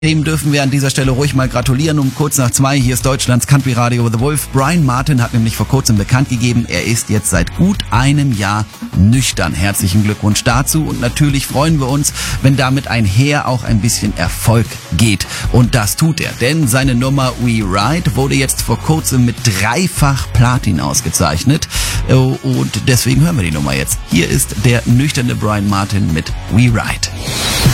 Dem dürfen wir an dieser Stelle ruhig mal gratulieren. Um kurz nach 2, hier ist Deutschlands Country Radio The Wolf. Brian Martin hat nämlich vor kurzem bekannt gegeben, er ist jetzt seit gut einem Jahr nüchtern. Herzlichen Glückwunsch dazu und natürlich freuen wir uns, wenn damit einher auch ein bisschen Erfolg geht. Und das tut er, denn seine Nummer We Ride wurde jetzt vor kurzem mit 3-fach Platin ausgezeichnet und deswegen hören wir die Nummer jetzt. Hier ist der nüchterne Brian Martin mit We Ride.